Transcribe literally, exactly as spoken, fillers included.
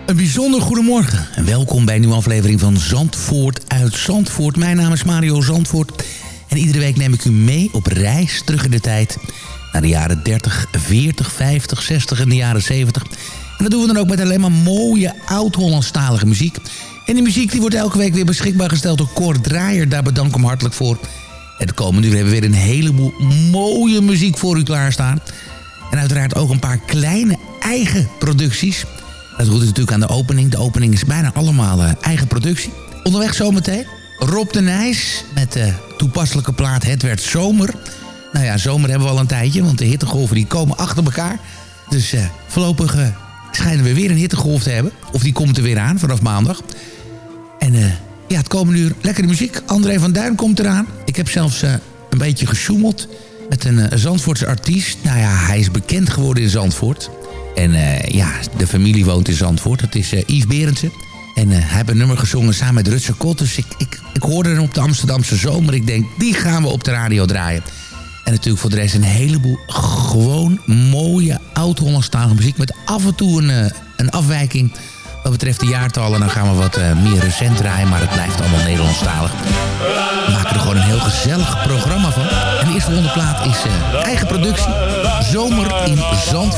Een bijzonder goedemorgen en welkom bij een nieuwe aflevering van Zandvoort uit Zandvoort. Mijn naam is Mario Zandvoort en iedere week neem ik u mee op reis terug in de tijd naar de jaren dertig, veertig, vijftig, zestig en de jaren zeventig. En dat doen we dan ook met alleen maar mooie oud-Hollandstalige muziek. En die muziek die wordt elke week weer beschikbaar gesteld door Cor Draaier. Daar bedank ik hem hartelijk voor. En de komende uur hebben we weer een heleboel mooie muziek voor u klaarstaan. En uiteraard ook een paar kleine eigen producties. Dat doet natuurlijk aan de opening. De opening is bijna allemaal uh, eigen productie. Onderweg zometeen Rob de Nijs met de toepasselijke plaat Het werd zomer. Nou ja, zomer hebben we al een tijdje, want de hittegolven die komen achter elkaar. Dus uh, voorlopig uh, schijnen we weer een hittegolf te hebben. Of die komt er weer aan vanaf maandag. En uh, ja, het komende uur lekkere muziek. André van Duin komt eraan. Ik heb zelfs uh, een beetje gesjoemeld met een uh, Zandvoortse artiest. Nou ja, hij is bekend geworden in Zandvoort. En uh, ja, de familie woont in Zandvoort. Dat is uh, Yves Berendsen. En uh, hij heeft een nummer gezongen samen met Rutger Kot. Dus ik, ik, ik hoorde hem op de Amsterdamse zomer. Ik denk, die gaan we op de radio draaien. En natuurlijk voor de rest een heleboel gewoon mooie oud-Hollandstalige muziek. Met af en toe een, uh, een afwijking wat betreft de jaartallen. Dan gaan we wat uh, meer recent draaien. Maar het blijft allemaal Nederlandstalig. We maken er gewoon een heel gezellig programma van. En de eerste ronde plaat is uh, eigen productie. Zomer in Zandvoort.